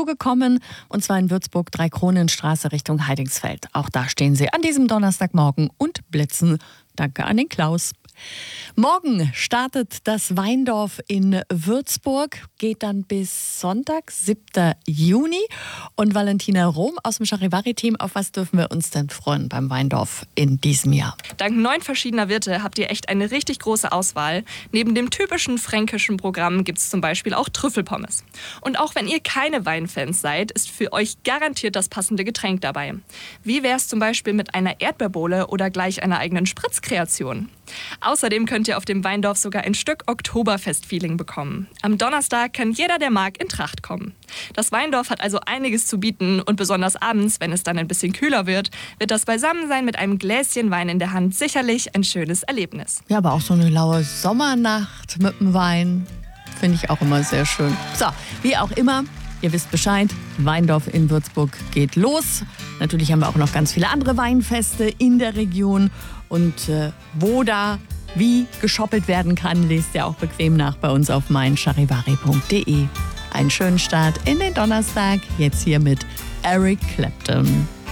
dazugekommen. Und zwar in Würzburg, Dreikronenstraße Richtung Heidingsfeld. Auch da stehen sie an diesem Donnerstagmorgen und blitzen. Danke an den Klaus. Morgen startet das Weindorf in Würzburg, geht dann bis Sonntag, 7. Juni. Und Valentina Rohm aus dem Charivari-Team, auf was dürfen wir uns denn freuen beim Weindorf in diesem Jahr? Dank 9 verschiedener Wirte habt ihr echt eine richtig große Auswahl. Neben dem typischen fränkischen Programm gibt es zum Beispiel auch Trüffelpommes. Und auch wenn ihr keine Weinfans seid, ist für euch garantiert das passende Getränk dabei. Wie wäre es zum Beispiel mit einer Erdbeerbowle oder gleich einer eigenen Spritzkreation? Außerdem könnt ihr auf dem Weindorf sogar ein Stück Oktoberfest-Feeling bekommen. Am Donnerstag kann jeder, der mag, in Tracht kommen. Das Weindorf hat also einiges zu bieten und besonders abends, wenn es dann ein bisschen kühler wird das Beisammensein mit einem Gläschen Wein in der Hand sicherlich ein schönes Erlebnis. Ja, aber auch so eine laue Sommernacht mit dem Wein finde ich auch immer sehr schön. So, wie auch immer. Ihr wisst Bescheid, Weindorf in Würzburg geht los. Natürlich haben wir auch noch ganz viele andere Weinfeste in der Region. Und wo da wie geshoppelt werden kann, lest ihr auch bequem nach bei uns auf meincharivari.de. Einen schönen Start in den Donnerstag, jetzt hier mit Eric Clapton.